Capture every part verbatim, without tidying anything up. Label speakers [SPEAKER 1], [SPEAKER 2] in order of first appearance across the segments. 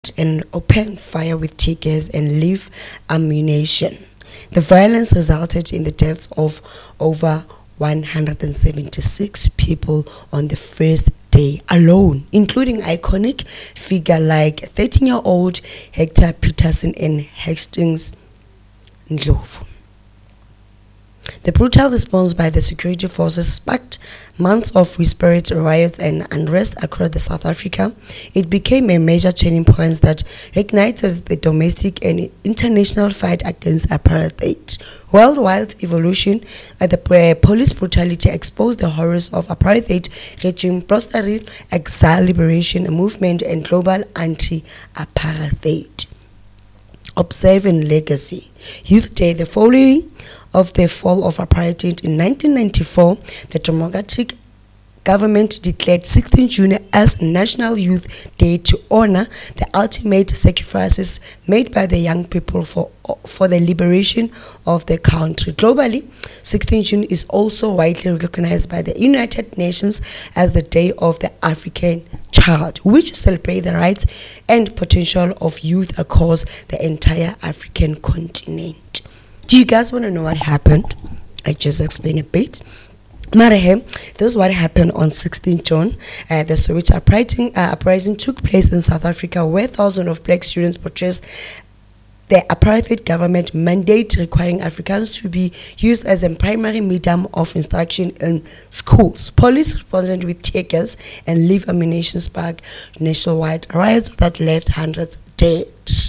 [SPEAKER 1] and opened fire with tear gas and live ammunition. The violence resulted in the deaths of over one hundred seventy-six people on the first day alone, including iconic figure like thirteen-year-old Hector Peterson and Hastings Ndlovu. The brutal response by the security forces sparked months of whispered riots and unrest across the South Africa. It became a major turning point that reignited the domestic and international fight against apartheid. Worldwide evolution at the police brutality exposed the horrors of apartheid regime, prostrated exile liberation movement, and global anti-apartheid. Observing legacy. Youth Day, the following of the fall of apartheid in nineteen ninety-four, the democratic government declared sixteenth June as National Youth Day to honor the ultimate sacrifices made by the young people for for the liberation of the country. Globally, sixteenth June is also widely recognized by the United Nations as the Day of the African Child, which celebrates the rights and potential of youth across the entire African continent. Do you guys want to know what happened? I just explained a bit. Marahem, this is what happened on sixteenth June. Uh, the Soweto uprising, uh, uprising took place in South Africa, where thousands of black students protested the apartheid government mandate requiring Africans to be used as a primary medium of instruction in schools. Police responded with tear gas and live ammunition sparked nationwide riots that left hundreds dead.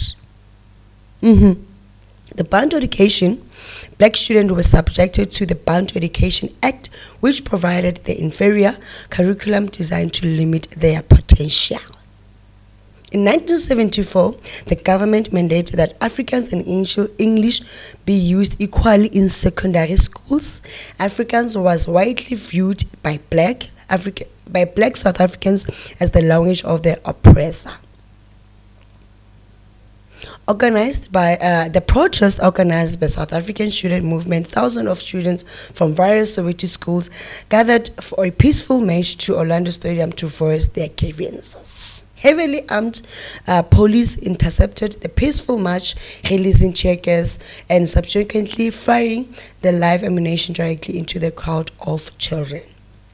[SPEAKER 1] Mm-hmm. The Bantu Education, black students were subjected to the Bantu Education Act, which provided the inferior curriculum designed to limit their potential. In nineteen seventy-four, the government mandated that Afrikaans and English be used equally in secondary schools. Afrikaans was widely viewed by black Africa, by black South Africans as the language of the oppressor. Organized by uh, the protest organized by South African student movement, thousands of students from various Soweto schools gathered for a peaceful march to Orlando Stadium to voice their grievances. Heavily armed uh, police intercepted the peaceful march, releasing tear gas and subsequently firing the live ammunition directly into the crowd of children.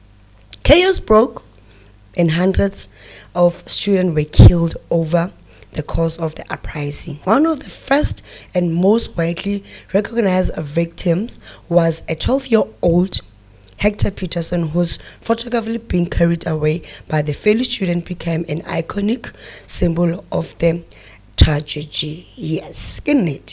[SPEAKER 1] Chaos broke and hundreds of students were killed over the course of the uprising. One of the first and most widely recognized victims was a twelve-year-old Hector Peterson, whose photograph being carried away by the fellow student became an iconic symbol of the tragedy. Yes, ke nnete.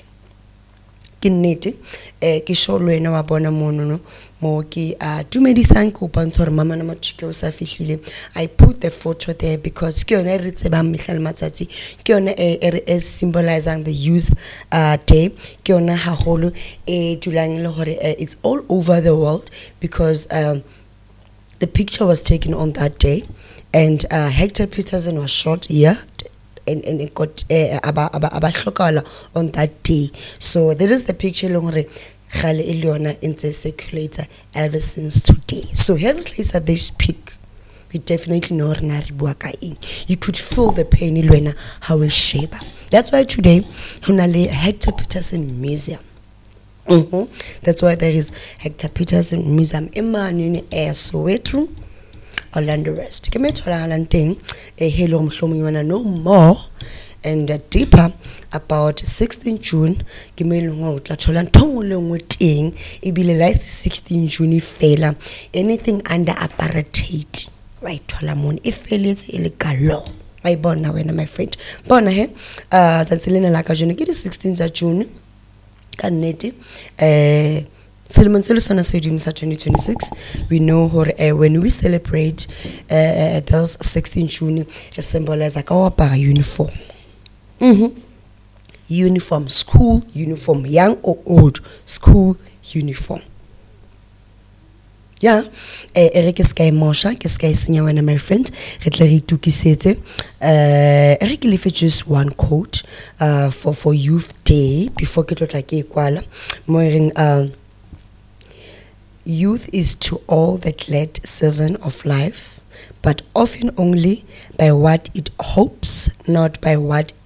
[SPEAKER 1] Ke nnete. Eh, ke sure le wena wa bona mono no mo ke a dumedisang ko bontsha gore mama na mathike o sa fihlile. I put the photo there because ke yona re tsebang mehlale matsatsi, ke yona e e symbolizing the youth uh, day, ke yona haholo e dulang le hore it's all over the world because um, the picture was taken on that day and uh, Hector Peterson was shot here and and it got uh, aba aba aba hlokala on that day. So there is the picture long re Khale Eliona in the circulator ever since today. So here at this peak, we definitely know you could feel the pain Ilwena how it shape. That's why today Hunale Hector Peterson Museum. Mm-hmm. That's why there is Hector Peterson Museum Emmanuel Air Soweto Orlando West. Ke methola thing e hello mhlomo you wanna know more and uh, deeper about sixteenth June ke me le ngo tla thola nthong le ngwe teng e bile last sixteenth June fela anything under apartheid right thola mon e feletse e le kalo wa ibona wena my friend bona he uh tsantsile la ka jone ke di sixteenth of June ka nnete eh Selman Selusana Stadium twenty twenty-six. We know how, uh, when we celebrate uh, those sixteenth June, it symbolizes like our para uniform. Mm-hmm. Uniform, school uniform, young or old, school uniform. Yeah, Eric is Sky Mosha, Sky Senior, and my friend, Retleri Tukisete. Eric left just one quote uh, for, for Youth Day before Keto like Equala. Moiring, uh, youth is to all that glad season of life, but often only by what it hopes, not by what